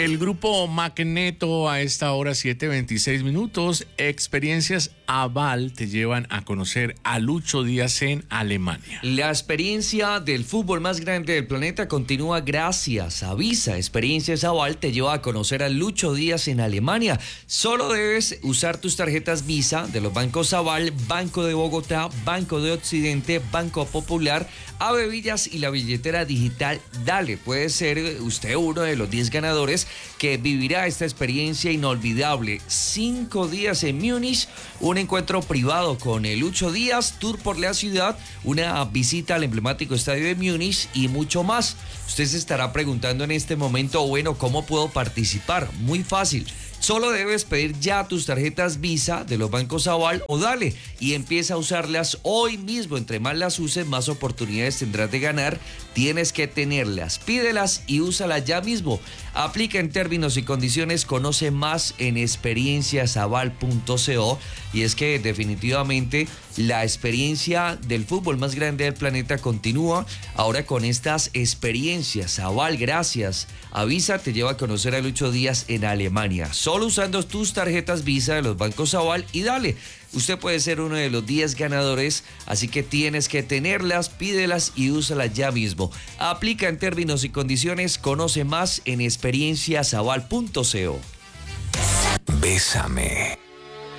El grupo Magneto a esta hora 7:26. Experiencias Aval te llevan a conocer a Lucho Díaz en Alemania. La experiencia del fútbol más grande del planeta continúa gracias a Visa. Experiencias Aval te lleva a conocer a Lucho Díaz en Alemania. Solo debes usar tus tarjetas Visa de los bancos Aval, Banco de Bogotá, Banco de Occidente, Banco Popular, Avevillas y la billetera digital Dale. Puede ser usted uno de los 10 ganadores que vivirá esta experiencia inolvidable. 5 días en Múnich, un encuentro privado con Lucho Díaz, tour por la ciudad, una visita al emblemático estadio de Múnich y mucho más. Usted se estará preguntando en este momento, bueno, ¿cómo puedo participar? Muy fácil. Solo debes pedir ya tus tarjetas Visa de los bancos Aval o Dale y empieza a usarlas hoy mismo. Entre más las uses, más oportunidades tendrás de ganar. Tienes que tenerlas, pídelas y úsalas ya mismo. Aplica en términos y condiciones, conoce más en experienciasaval.co. Y es que definitivamente la experiencia del fútbol más grande del planeta continúa ahora con estas experiencias. Aval, gracias a Visa, te lleva a conocer a Lucho Díaz en Alemania. Solo usando tus tarjetas Visa de los bancos Aval y Dale. Usted puede ser uno de los 10 ganadores, así que tienes que tenerlas, pídelas y úsalas ya mismo. Aplica en términos y condiciones, conoce más en experienciasaval.co. Bésame.